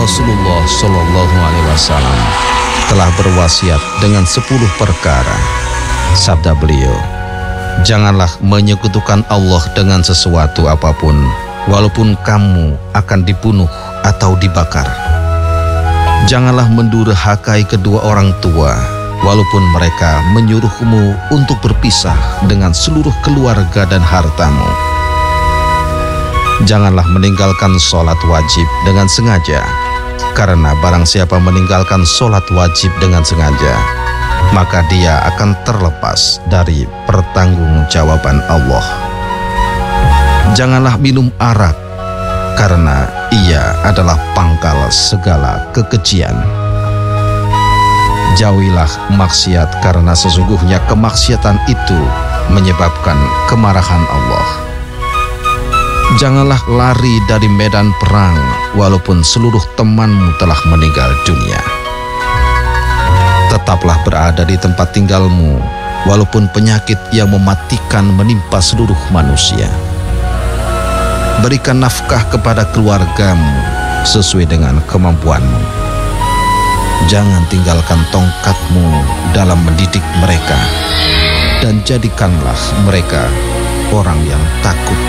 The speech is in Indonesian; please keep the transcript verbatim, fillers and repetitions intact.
Rasulullah Shallallahu Alaihi Wasallam telah berwasiat dengan sepuluh perkara. Sabda beliau, janganlah menyekutukan Allah dengan sesuatu apapun, walaupun kamu akan dibunuh atau dibakar. Janganlah mendurhakai kedua orang tua, walaupun mereka menyuruhmu untuk berpisah dengan seluruh keluarga dan hartamu. Janganlah meninggalkan sholat wajib dengan sengaja, karena barang siapa meninggalkan sholat wajib dengan sengaja, maka dia akan terlepas dari pertanggungjawaban Allah. Janganlah minum arak, karena ia adalah pangkal segala kekejian. Jauhilah maksiat, karena sesungguhnya kemaksiatan itu menyebabkan kemarahan Allah. Janganlah lari dari medan perang, walaupun seluruh temanmu telah meninggal dunia. Tetaplah berada di tempat tinggalmu, walaupun penyakit yang mematikan menimpa seluruh manusia. Berikan nafkah kepada keluargamu sesuai dengan kemampuanmu. Jangan tinggalkan tongkatmu dalam mendidik mereka, dan jadikanlah mereka orang yang takut